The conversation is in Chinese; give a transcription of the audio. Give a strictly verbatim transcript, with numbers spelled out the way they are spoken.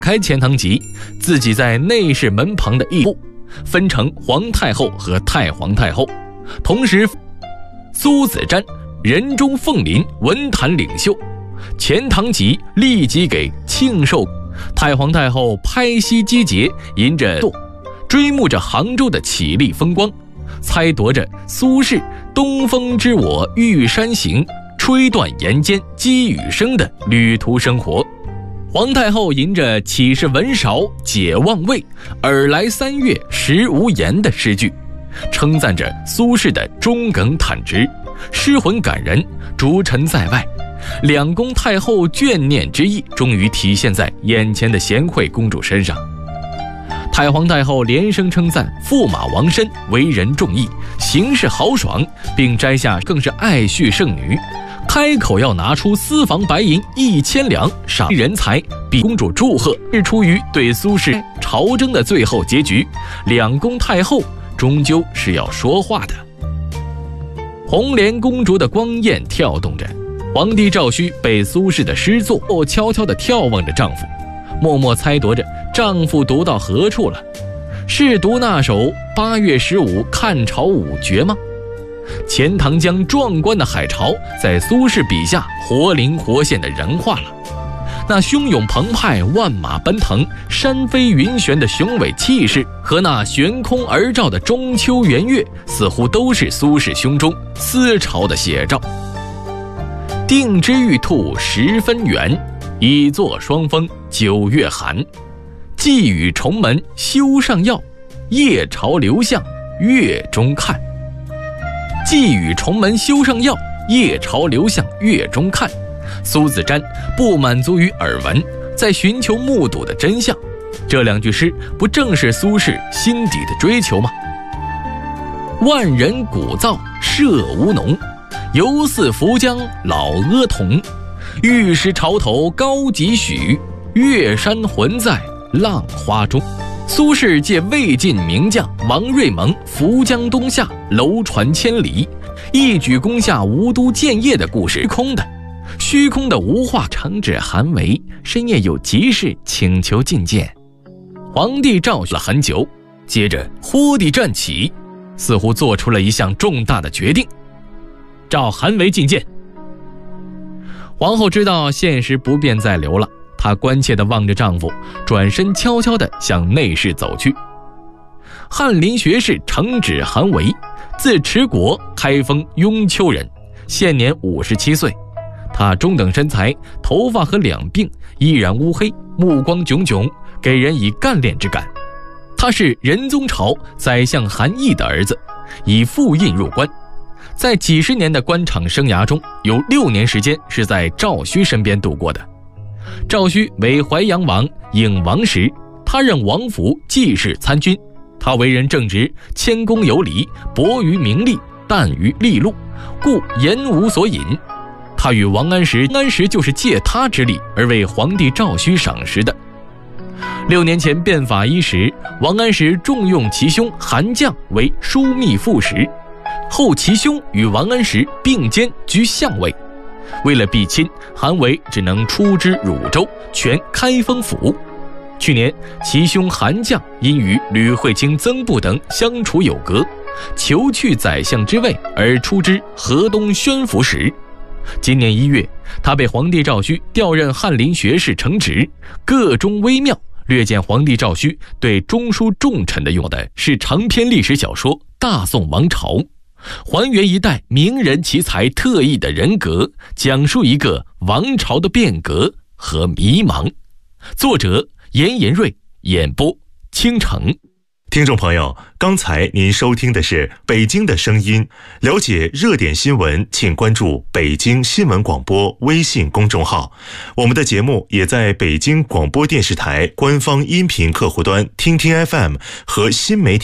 开钱塘集，自己在内室门旁的一部分成皇太后和太皇太后，同时苏子瞻人中凤临文坛领袖，钱塘集立即给庆寿。太皇太后拍膝击节，迎着追慕着杭州的绮丽风光，猜夺着苏轼东风知我玉山行，吹断岩间积雨声的旅途生活。皇太后吟着岂是文韶解忘味，尔来三月时无言的诗句，称赞着苏轼的中耿坦直，诗魂感人，逐尘在外。两宫太后眷念之意终于体现在眼前的贤惠公主身上。太皇太后连声称赞驸马王申为人重义，行事豪爽，并摘下更是爱婿剩女，开口要拿出私房白银一千两赏人才，比公主祝贺。是出于对苏轼朝征的最后结局，两宫太后终究是要说话的。红莲公主的光焰跳动着，皇帝赵顼被苏轼的诗作悄悄地眺望着丈夫，默默猜度着丈夫读到何处了，是读那首八月十五看潮五绝吗？钱塘江壮观的海潮在苏轼笔下活灵活现地人化了，那汹涌澎湃万马奔腾山飞云旋的雄伟气势和那悬空而照的中秋圆月，似乎都是苏轼胸中思潮的写照。定知玉兔十分圆，已作霜风九月寒。寄语重门修上药，夜潮流向月中看。寄语重门修上药，夜潮流向月中看。苏子瞻不满足于耳闻，在寻求目睹的真相。这两句诗不正是苏轼心底的追求吗？万人鼓噪射无浓，犹似浮江老阿童。玉石潮头高几许，月山魂在浪花中。苏轼借魏晋名将王瑞蒙浮江东下，楼船千里，一举攻下吴都建业的故事空的。虚空的无话，承旨韩维深夜有急事，请求觐见。皇帝照了很久，接着忽地站起，似乎做出了一项重大的决定，召韩维觐见。皇后知道现实不便再留了，她关切地望着丈夫，转身悄悄地向内室走去。翰林学士承旨韩维，字持国，开封雍丘人，现年五十七岁。他中等身材，头发和两鬓依然乌黑，目光炯炯，给人以干练之感。他是仁宗朝宰相韩毅的儿子，以复印入关。在几十年的官场生涯中，有六年时间是在赵顼身边度过的。赵顼为淮阳王颖王时，他任王府记事参军。他为人正直，谦恭有礼，博于名利，淡于利禄，故言无所隐。他与王安石，安石就是借他之力而为皇帝赵顼赏识的。六年前变法伊始，王安石重用其兄韩绛为枢密副使，后其兄与王安石并肩居相位。为了避亲，韩维只能出知汝州，全开封府。去年其兄韩绛因与吕惠卿、曾布等相处有隔，求去宰相之位而出知河东宣抚使。今年一月，他被皇帝赵顼调任翰林学士承旨，个中微妙，略见皇帝赵顼对中书重臣的用的是长篇历史小说《大宋王朝》，还原一代名人奇才特异的人格，讲述一个王朝的变革和迷茫。作者严延瑞，演播倾城。 听众朋友，刚才您收听的是北京的声音。了解热点新闻，请关注北京新闻广播微信公众号。我们的节目也在北京广播电视台官方音频客户端听听 F M 和新媒体